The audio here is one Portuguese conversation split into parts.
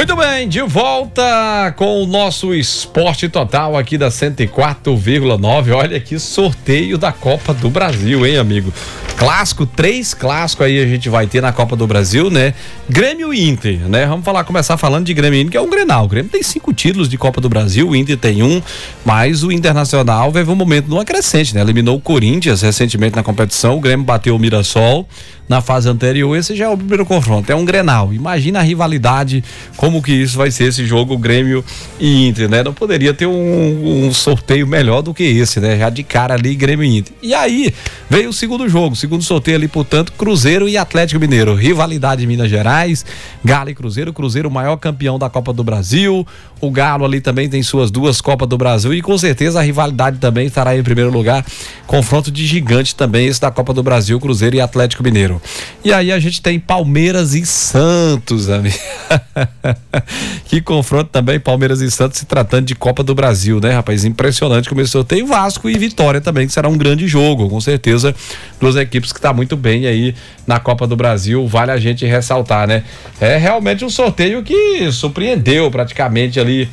Muito bem, de volta com o nosso Esporte Total aqui da 104,9. Olha que sorteio da Copa do Brasil, hein, amigo? Clássico, 3 clássicos aí a gente vai ter na Copa do Brasil, né? Grêmio e Inter, né? Vamos começar falando de Grêmio e Inter, que é um Grenal. O Grêmio tem 5 títulos de Copa do Brasil, o Inter tem 1, mas o Internacional vive um momento de uma crescente, né? Eliminou o Corinthians recentemente na competição, o Grêmio bateu o Mirassol na fase anterior. Esse já é o primeiro confronto, é um Grenal. Imagina a rivalidade, como que isso vai ser esse jogo Grêmio e Inter, né? Não poderia ter um sorteio melhor do que esse, né? Já de cara ali, Grêmio e Inter. E aí veio o segundo jogo, segundo sorteio ali, portanto, Cruzeiro e Atlético Mineiro. Rivalidade em Minas Gerais, Galo e Cruzeiro. Cruzeiro, o maior campeão da Copa do Brasil. O Galo ali também tem suas 2 Copas do Brasil e com certeza a rivalidade também estará em primeiro lugar. Confronto de gigante também esse da Copa do Brasil, Cruzeiro e Atlético Mineiro. E aí a gente tem Palmeiras e Santos, amigo. Que confronto também, Palmeiras e Santos, se tratando de Copa do Brasil, né, rapaz? Impressionante como esse sorteio. Vasco e Vitória também, que será um grande jogo, com certeza. 2 equipes que tá muito bem aí na Copa do Brasil, vale a gente ressaltar, né? É realmente um sorteio que surpreendeu praticamente ali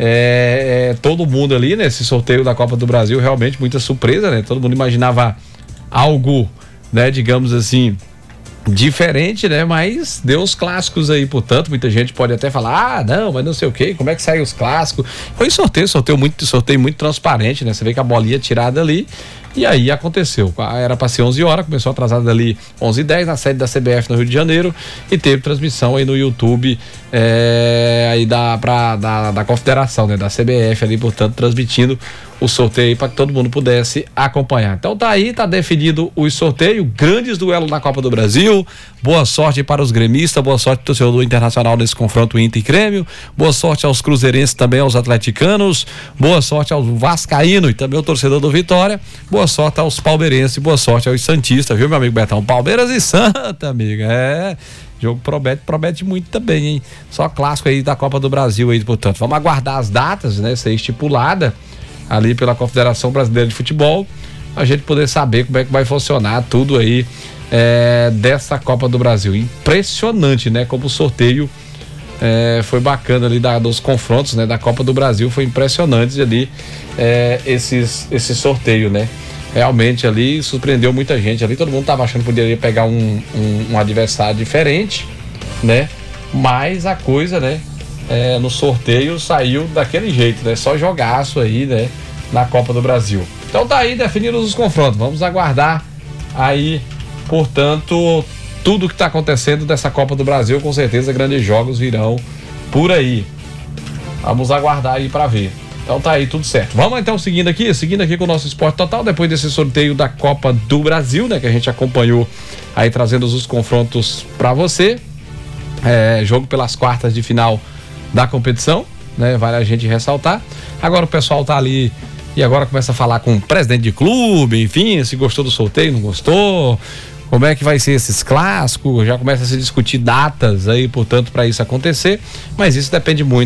todo mundo ali, né? Esse sorteio da Copa do Brasil, realmente muita surpresa, né? Todo mundo imaginava algo, né, digamos assim, diferente, né? Mas deu os clássicos aí, portanto, muita gente pode até falar, não, mas não sei o que, como é que saiu os clássicos? Foi sorteio muito transparente, né? Você vê que a bolinha tirada ali, e aí aconteceu. Era para ser 11 horas, começou atrasado ali 11h10 na sede da CBF no Rio de Janeiro, e teve transmissão aí no YouTube aí da confederação, né? Da CBF ali, portanto, transmitindo o sorteio para que todo mundo pudesse acompanhar. Então tá aí, tá definido o sorteio, grandes duelos na Copa do Brasil. Boa sorte para os gremistas, boa sorte ao torcedor do Internacional nesse confronto Inter e Grêmio, boa sorte aos cruzeirenses, também aos atleticanos, boa sorte aos vascaínos e também ao torcedor do Vitória, boa sorte aos palmeirenses, boa sorte aos santistas, viu, meu amigo Betão? Palmeiras e Santa, amiga, jogo promete muito também, hein? Só clássico aí da Copa do Brasil aí, portanto. Vamos aguardar as datas, né? Ser estipulada ali pela Confederação Brasileira de Futebol, a gente poder saber como é que vai funcionar tudo aí dessa Copa do Brasil. Impressionante, né? Como o sorteio foi bacana ali dos confrontos, né? Da Copa do Brasil, foi impressionante ali esse sorteio, né? Realmente ali surpreendeu muita gente ali, todo mundo tava achando que poderia pegar um adversário diferente, né? Mas a coisa, né? No sorteio saiu daquele jeito, né? Só jogaço aí, né? Na Copa do Brasil. Então tá aí definidos os confrontos. Vamos aguardar aí, portanto, tudo que tá acontecendo dessa Copa do Brasil. Com certeza grandes jogos virão por aí. Vamos aguardar aí para ver. Então tá aí, tudo certo. Vamos então seguindo aqui com o nosso Esporte Total, depois desse sorteio da Copa do Brasil, né? Que a gente acompanhou aí, trazendo os confrontos para você. Jogo pelas quartas de final da competição, né? Vale a gente ressaltar. Agora o pessoal tá ali e agora começa a falar com o presidente de clube, enfim, se gostou do sorteio, não gostou, como é que vai ser esses clássicos, já começa a se discutir datas aí, portanto, para isso acontecer, mas isso depende muito